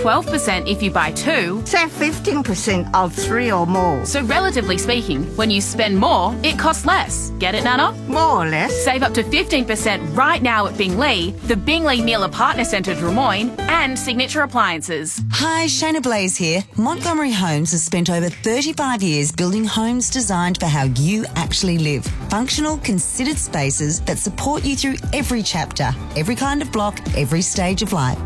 12% if you buy 2. Save 15% of 3 or more. So relatively speaking, when you spend more, it costs less. Get it, Nana? More or less. Save up to 15% right now at Bingley, the Bingley Mealer Partner Centre Drummoyne, and Signature Appliances. Hi, Shayna Blaze here. Montgomery Homes has spent over 35 years building homes designed for how you actually live. Functional, considered spaces that support you through every chapter, every kind of block, every stage of life.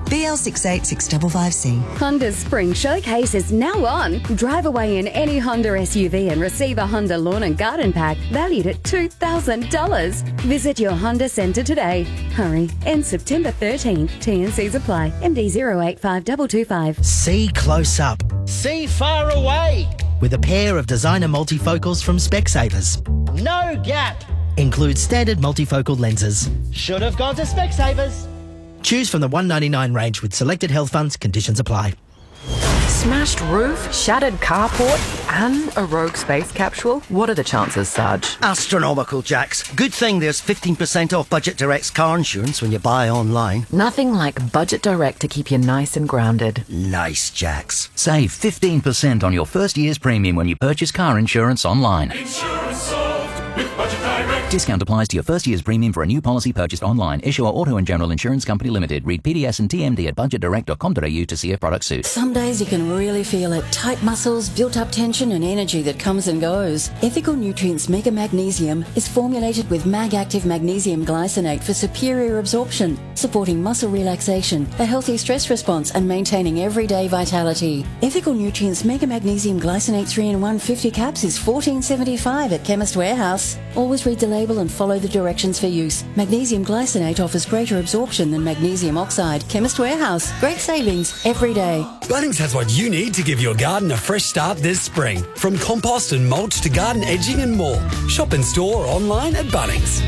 BL68655C. Honda's Spring Showcase is now on. Drive away in any Honda SUV and receive a Honda Lawn and Garden Pack valued at $2,000. Visit your Honda Centre today. Hurry. End September 13th. T&Cs apply. MD 085225. See close up. See far away. With a pair of designer multifocals from Specsavers. No gap. Includes standard multifocal lenses. Should have gone to Specsavers. Choose from the $199 range with selected health funds. Conditions apply. Smashed roof, shattered carport, and a rogue space capsule? What are the chances, Sarge? Astronomical, Jax. Good thing there's 15% off Budget Direct's car insurance when you buy online. Nothing like Budget Direct to keep you nice and grounded. Nice, Jax. Save 15% on your first year's premium when you purchase car insurance online. Insurance solved with Budget Direct. Discount applies to your first year's premium for a new policy purchased online. Issuer Auto and General Insurance Company Limited. Read PDS and TMD at budgetdirect.com.au to see if product suits. Some days you can really feel it. Tight muscles, built-up tension and energy that comes and goes. Ethical Nutrients Mega Magnesium is formulated with Mag-Active Magnesium Glycinate for superior absorption, supporting muscle relaxation, a healthy stress response and maintaining everyday vitality. Ethical Nutrients Mega Magnesium Glycinate 3-in-1 50 caps is $14.75 at Chemist Warehouse. Always read the label and follow the directions for use. Magnesium glycinate offers greater absorption than magnesium oxide. Chemist Warehouse. Great savings every day. Bunnings has what you need to give your garden a fresh start this spring. From compost and mulch to garden edging and more. Shop in store or online at Bunnings.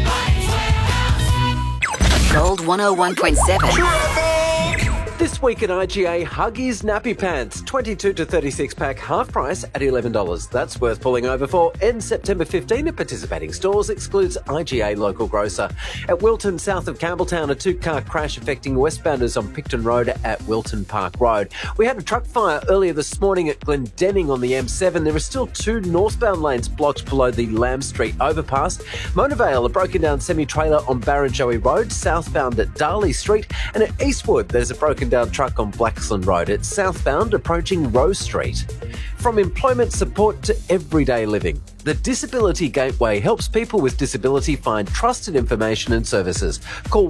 Gold 101.7. This week at IGA, Huggies Nappy Pants, 22 to 36 pack, half price at $11. That's worth pulling over for. Ends September 15 at participating stores, excludes IGA local grocer. At Wilton, south of Campbelltown, a two-car crash affecting westbounders on Picton Road at Wilton Park Road. We had a truck fire earlier this morning at Glendenning on the M7. There are still two northbound lanes blocked below the Lamb Street overpass. Monavale, a broken down semi-trailer on Barrenjoey Road, southbound at Darley Street. And at Eastwood, there's a broken down truck on Blaxland Road. It's southbound approaching Rose Street. From employment support to everyday living, the Disability Gateway helps people with disability find trusted information and services. Call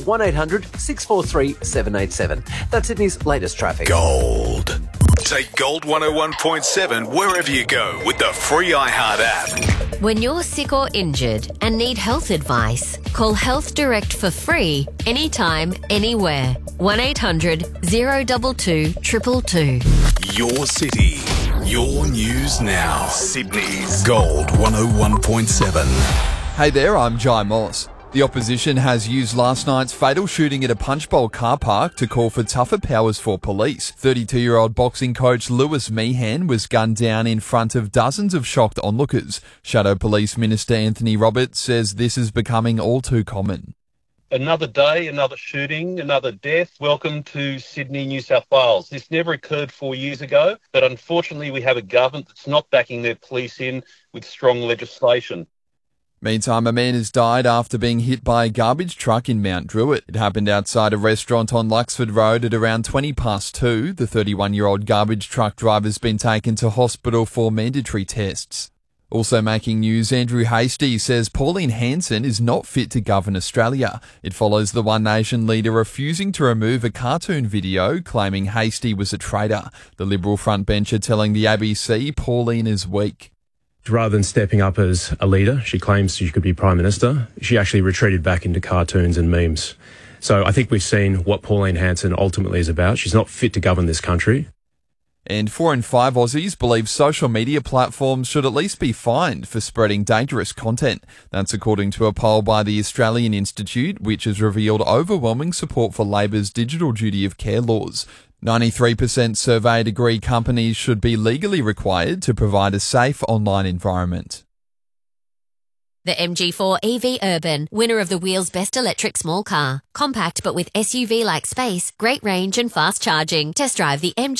1-800-643-787. That's Sydney's latest traffic. Gold. Take Gold 101.7 wherever you go with the free iHeart app. When you're sick or injured and need health advice, call Health Direct for free, anytime, anywhere. 1-800-022 222. Your city, your news now. Sydney's Gold 101.7. Hey there, I'm Jai Moss. The opposition has used last night's fatal shooting at a Punchbowl car park to call for tougher powers for police. 32-year-old boxing coach Lewis Meehan was gunned down in front of dozens of shocked onlookers. Shadow Police Minister Anthony Roberts says this is becoming all too common. Another day, another shooting, another death. Welcome to Sydney, New South Wales. This never occurred 4 years ago, but unfortunately we have a government that's not backing their police in with strong legislation. Meantime, a man has died after being hit by a garbage truck in Mount Druitt. It happened outside a restaurant on Luxford Road at around 2:20. The 31-year-old garbage truck driver's been taken to hospital for mandatory tests. Also making news, Andrew Hastie says Pauline Hanson is not fit to govern Australia. It follows the One Nation leader refusing to remove a cartoon video claiming Hastie was a traitor. The Liberal frontbencher telling the ABC Pauline is weak. Rather than stepping up as a leader, she claims she could be Prime Minister, she actually retreated back into cartoons and memes. So I think we've seen what Pauline Hanson ultimately is about. She's not fit to govern this country. And 4 in 5 Aussies believe social media platforms should at least be fined for spreading dangerous content. That's according to a poll by the Australian Institute, which has revealed overwhelming support for Labor's digital duty of care laws. 93% surveyed agree companies should be legally required to provide a safe online environment. The MG4 EV Urban, winner of the Wheels Best Electric Small Car. Compact but with SUV-like space, great range and fast charging. Test drive the MG